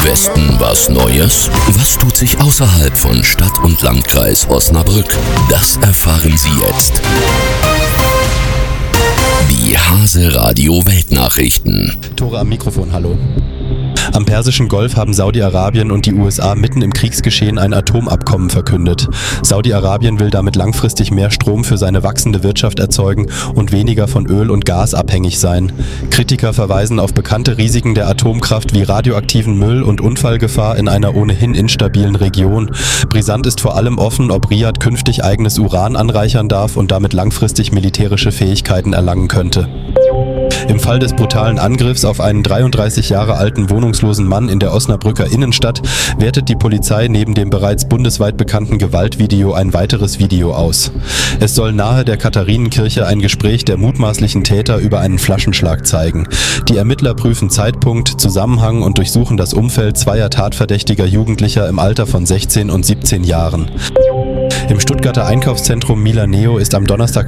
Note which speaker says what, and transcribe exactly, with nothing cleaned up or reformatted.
Speaker 1: Westen was Neues? Was tut sich außerhalb von Stadt und Landkreis Osnabrück? Das erfahren Sie jetzt. Die Hase Radio Weltnachrichten.
Speaker 2: Tore am Mikrofon, hallo. Am Persischen Golf haben Saudi-Arabien und die U S A mitten im Kriegsgeschehen ein Atomabkommen verkündet. Saudi-Arabien will damit langfristig mehr Strom für seine wachsende Wirtschaft erzeugen und weniger von Öl und Gas abhängig sein. Kritiker verweisen auf bekannte Risiken der Atomkraft wie radioaktiven Müll und Unfallgefahr in einer ohnehin instabilen Region. Brisant ist vor allem offen, ob Riad künftig eigenes Uran anreichern darf und damit langfristig militärische Fähigkeiten erlangen könnte. Im Fall des brutalen Angriffs auf einen dreiunddreißig Jahre alten wohnungslosen Mann in der Osnabrücker Innenstadt wertet die Polizei neben dem bereits bundesweit bekannten Gewaltvideo ein weiteres Video aus. Es soll nahe der Katharinenkirche ein Gespräch der mutmaßlichen Täter über einen Flaschenschlag zeigen. Die Ermittler prüfen Zeitpunkt, Zusammenhang und durchsuchen das Umfeld zweier tatverdächtiger Jugendlicher im Alter von sechzehn und siebzehn Jahren. Im Stuttgarter Einkaufszentrum Milaneo ist am Donnerstag